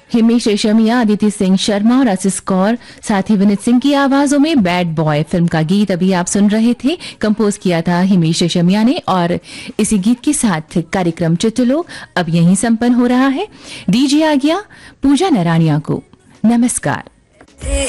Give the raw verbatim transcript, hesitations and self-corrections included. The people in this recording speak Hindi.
हिमेश रेशमिया, अदिति सिंह शर्मा और आशीष कौर, साथ ही विनीत सिंह की आवाजों में बैड बॉय फिल्म का गीत अभी आप सुन रहे थे। कंपोज किया था हिमेश रेशमिया ने और इसी गीत के साथ कार्यक्रम चुटलो अब यहीं संपन्न हो रहा है। दीजिए आ गया पूजा नरानिया को। नमस्कार।